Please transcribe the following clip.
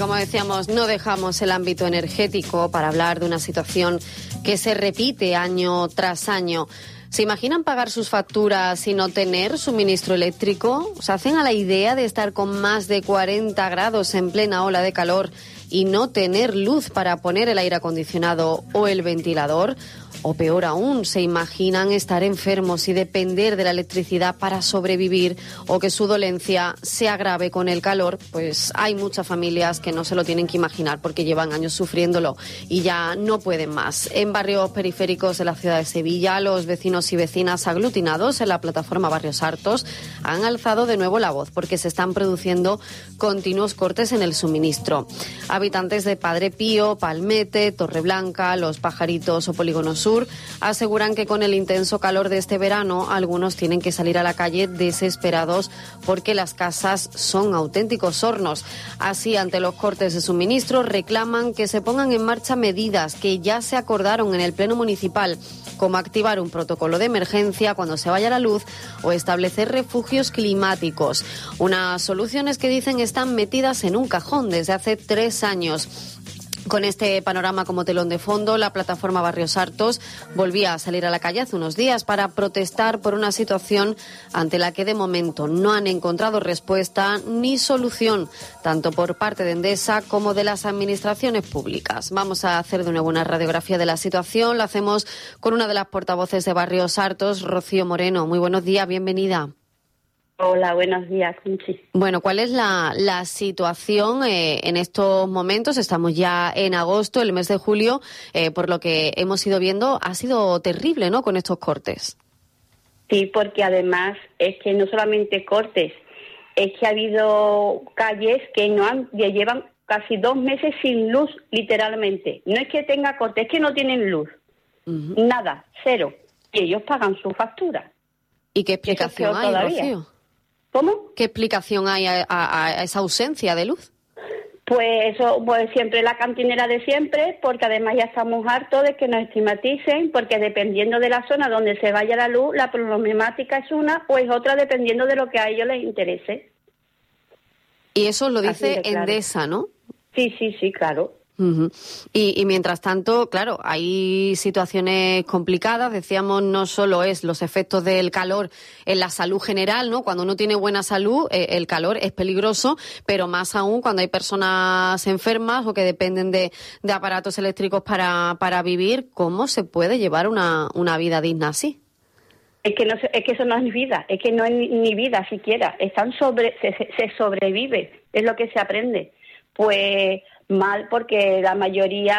como decíamos, no dejamos el ámbito energético para hablar de una situación que se repite año tras año. ¿Se imaginan pagar sus facturas y no tener suministro eléctrico? ¿Se hacen a la idea de estar con más de 40 grados en plena ola de calor y no tener luz para poner el aire acondicionado o el ventilador? O peor aún, ¿se imaginan estar enfermos y depender de la electricidad para sobrevivir o que su dolencia se agrave con el calor? Pues hay muchas familias que no se lo tienen que imaginar porque llevan años sufriéndolo y ya no pueden más. En barrios periféricos de la ciudad de Sevilla, los vecinos y vecinas aglutinados en la plataforma Barrios Hartos han alzado de nuevo la voz porque se están produciendo continuos cortes en el suministro. Habitantes de Padre Pío, Palmete, Torreblanca, Los Pajaritos o Polígono Sur aseguran que con el intenso calor de este verano algunos tienen que salir a la calle desesperados porque las casas son auténticos hornos. Así, ante los cortes de suministro, reclaman que se pongan en marcha medidas que ya se acordaron en el Pleno Municipal, como activar un protocolo de emergencia cuando se vaya la luz o establecer refugios climáticos. Unas soluciones que dicen están metidas en un cajón desde hace 3 años. Con este panorama como telón de fondo, la plataforma Barrios Hartos volvía a salir a la calle hace unos días para protestar por una situación ante la que de momento no han encontrado respuesta ni solución, tanto por parte de Endesa como de las administraciones públicas. Vamos a hacer de nuevo una radiografía de la situación. Lo hacemos con una de las portavoces de Barrios Hartos, Rocío Moreno. Muy buenos días, bienvenida. Hola, buenos días, Conchi. Bueno, ¿cuál es la situación en estos momentos? Estamos ya en agosto, el mes de julio, por lo que hemos ido viendo, ha sido terrible, ¿no?, con estos cortes. Sí, porque además es que no solamente cortes, es que ha habido calles que llevan casi 2 meses sin luz, literalmente. No es que tenga cortes, es que no tienen luz. Uh-huh. Nada, cero. Y ellos pagan su factura. ¿Y qué explicación hay, Rocío? ¿Cómo? ¿Qué explicación hay a esa ausencia de luz? Pues eso, pues siempre la cantinera de siempre, porque además ya estamos hartos de que nos estigmaticen, porque dependiendo de la zona donde se vaya la luz, la problemática es una o es otra dependiendo de lo que a ellos les interese. Y eso lo dice Endesa, ¿no? Sí, claro. Uh-huh. Y mientras tanto, claro, hay situaciones complicadas. Decíamos, no solo es los efectos del calor en la salud general, ¿no? Cuando uno tiene buena salud, el calor es peligroso, pero más aún cuando hay personas enfermas o que dependen de aparatos eléctricos para vivir. ¿Cómo se puede llevar una vida digna así? Es que eso no es vida, es que no es ni vida siquiera. Se sobrevive, es lo que se aprende. Pues mal, porque la mayoría